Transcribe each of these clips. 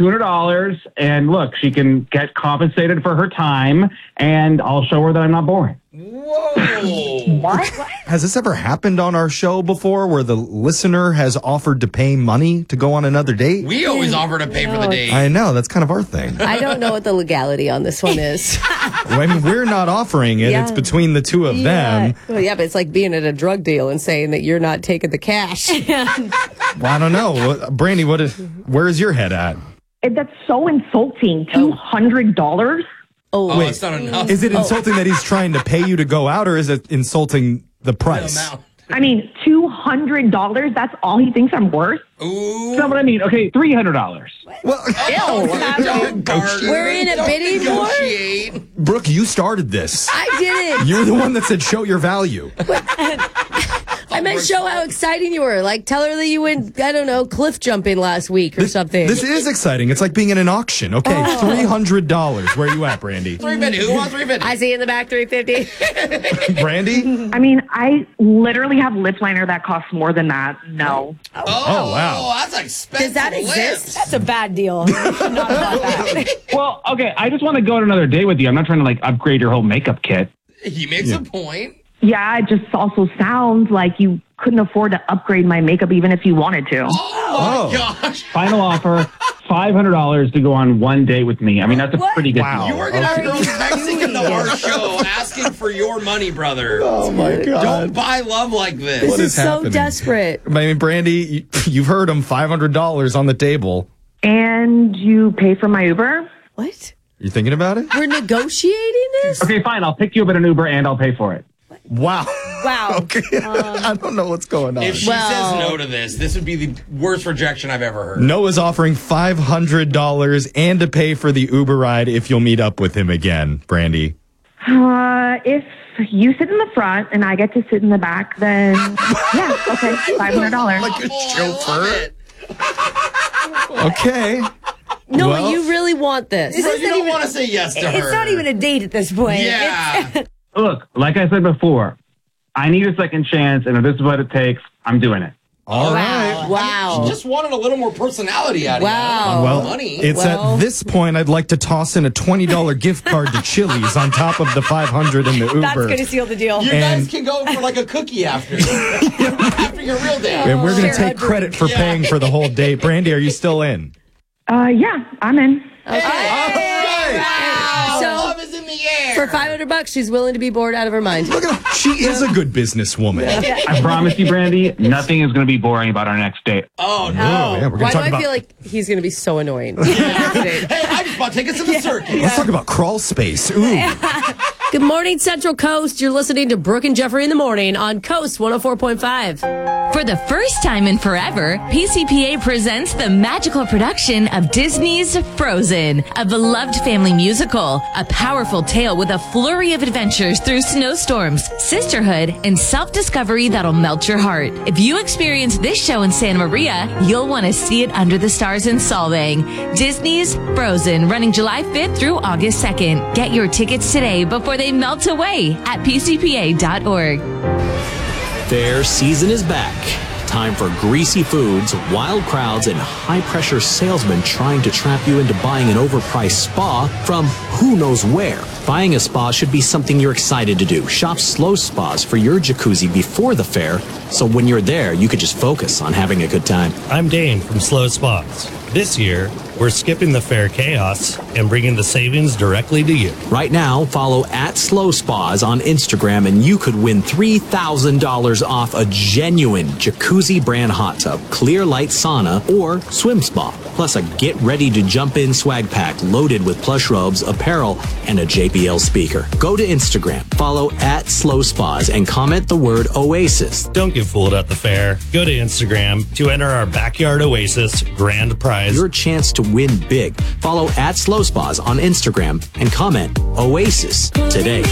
$200, and look, she can get compensated for her time, and I'll show her that I'm not boring. Whoa. What? Has this ever happened on our show before where the listener has offered to pay money to go on another date? We always offer to pay for the date. I know. That's kind of our thing. I don't know what the legality on this one is. I mean, we're not offering it. Yeah. It's between the two of them. Well, yeah, but it's like being at a drug deal and saying that you're not taking the cash. Well, I don't know. Brandy, where is your head at? That's so insulting. $200? Oh, Wait. it's not enough. Is it insulting that he's trying to pay you to go out, or is it insulting the price? I mean, $200? That's all he thinks I'm worth? Ooh. That's what I mean. Okay, $300. Well, We're in a bidding war? Negotiate. Brooke, you started this. I did it. You're the one that said show your value. I meant show how exciting you were. Like, tell her that you went, I don't know, cliff jumping last week or something. This is exciting. It's like being at an auction. Okay, $300. Where you at, Brandy? 350. Who wants 350? I see you in the back, 350. Brandy? I mean, I literally have lip liner that costs more than that. No. Oh, wow. That's expensive. Does that lips. exist? That's a bad deal. Not about that. Well, okay, I just want to go on another date with you. I'm not trying to, like, upgrade your whole makeup kit. He makes a point. Yeah, it just also sounds like you couldn't afford to upgrade my makeup even if you wanted to. Oh, my gosh. Final offer, $500 to go on one date with me. I mean, that's a pretty good Wow. deal. You are going to have girls texting into our show asking for your money, brother. Oh, my God. Don't buy love like this. This What is is so happening? desperate. I mean, Brandy, you've heard him. $500 on the table. And you pay for my Uber? What? You thinking about it? We're negotiating this? Okay, fine. I'll pick you up at an Uber and I'll pay for it. Wow. Wow. Okay. I don't know what's going on. If she says no to this would be the worst rejection I've ever heard. Noah's offering $500 and to pay for the Uber ride if you'll meet up with him again, Brandy. If you sit in the front and I get to sit in the back, then yeah, okay, $500. Like a chauffeur? Oh, Okay. No, Well- you really want this. Bro, you don't want to say yes to her. It's not even a date at this point. Yeah. Look, like I said before, I need a second chance, and if this is what it takes, I'm doing it. All right. Wow. She just wanted a little more personality out of Wow. you. Well, Money. it's at this point I'd like to toss in a $20 gift card to Chili's on top of the $500 in the Uber. That's going to seal the deal. You and- guys can go for like a cookie after. After your real date. And we're going to Share take a credit for Yeah. paying for the whole date. Brandy, are you still in? Yeah, I'm in. So, Love is in the air. for $500, she's willing to be bored out of her mind. Look at her. She is a good businesswoman. I promise you, Brandy, nothing is going to be boring about our next date. Oh, no. Oh, yeah, we're gonna Why do talk I about. feel like he's going to be so annoying? Hey, I just bought tickets to the circus. Let's talk about crawl space. Ooh. Good morning, Central Coast. You're listening to Brooke and Jeffrey in the morning on Coast 104.5. For the first time in forever, PCPA presents the magical production of Disney's Frozen, a beloved family musical, a powerful tale with a flurry of adventures through snowstorms, sisterhood, and self-discovery that'll melt your heart. If you experience this show in Santa Maria, you'll want to see it under the stars in Solvang. Disney's Frozen, running July 5th through August 2nd. Get your tickets today before they melt away at pcpa.org. Fair season is back. Time for greasy foods, wild crowds, and high-pressure salesmen trying to trap you into buying an overpriced spa from who knows where. Buying a spa should be something you're excited to do. Shop Slow Spas for your jacuzzi before the fair, so when you're there, you could just focus on having a good time. I'm Dane from Slow Spas. This year, we're skipping the fair chaos and bringing the savings directly to you. Right now, follow @Slow Spas on Instagram and you could win $3,000 off a genuine jacuzzi brand hot tub, clear light sauna, or swim spa. Plus a get ready to jump in swag pack loaded with plush robes, apparel, and a JBL speaker. Go to Instagram, follow @Slow Spas, and comment the word Oasis. Don't get fooled at the fair. Go to Instagram to enter our Backyard Oasis grand prize. Your chance to win big. Follow @Slow Spas on Instagram and comment Oasis today.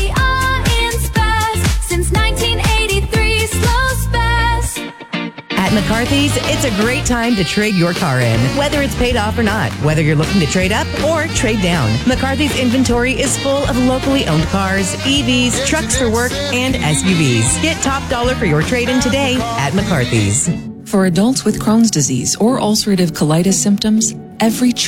Since 1983, Slow Spas. At McCarthy's, it's a great time to trade your car in, whether it's paid off or not, whether you're looking to trade up or trade down. McCarthy's inventory is full of locally owned cars, EVs, trucks for work, and SUVs. Get top dollar for your trade-in today at McCarthy's. For adults with Crohn's disease or ulcerative colitis symptoms, every